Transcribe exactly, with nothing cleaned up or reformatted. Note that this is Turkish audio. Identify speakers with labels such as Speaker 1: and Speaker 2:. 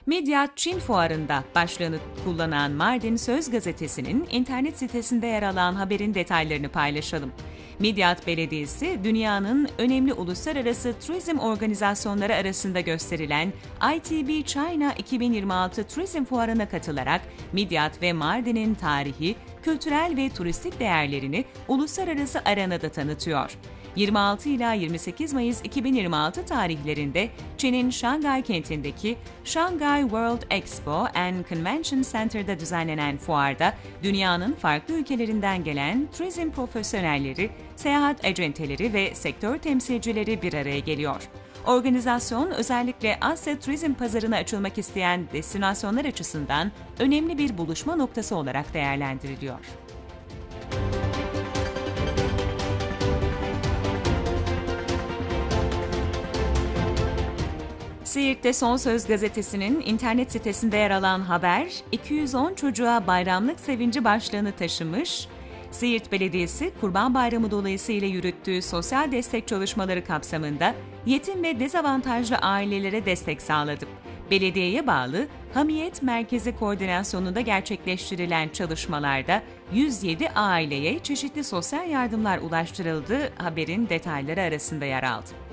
Speaker 1: Midyat Çin Fuarı'nda başlığını kullanan Mardin Söz Gazetesi'nin internet sitesinde yer alan haberin detaylarını paylaşalım. Midyat Belediyesi, dünyanın önemli uluslararası turizm organizasyonları arasında gösterilen I T B China iki bin yirmi altı Turizm Fuarı'na katılarak Midyat ve Mardin'in tarihi, kültürel ve turistik değerlerini uluslararası arenada tanıtıyor. yirmi altı ila yirmi sekiz Mayıs iki bin yirmi altı tarihlerinde Çin'in Şangay kentindeki Shanghai World Expo and Convention Center'da düzenlenen fuarda dünyanın farklı ülkelerinden gelen turizm profesyonelleri, seyahat acenteleri ve sektör temsilcileri bir araya geliyor. Organizasyon özellikle Asya turizm pazarına açılmak isteyen destinasyonlar açısından önemli bir buluşma noktası olarak değerlendiriliyor. Siirt'te Son Söz Gazetesi'nin internet sitesinde yer alan haber, iki yüz on çocuğa bayramlık sevinci başlığını taşımış. Siirt Belediyesi, Kurban Bayramı dolayısıyla yürüttüğü sosyal destek çalışmaları kapsamında yetim ve dezavantajlı ailelere destek sağladı. Belediyeye bağlı Hamiyet Merkezi koordinasyonunda gerçekleştirilen çalışmalarda yüz yedi aileye çeşitli sosyal yardımlar ulaştırıldığı haberin detayları arasında yer aldı.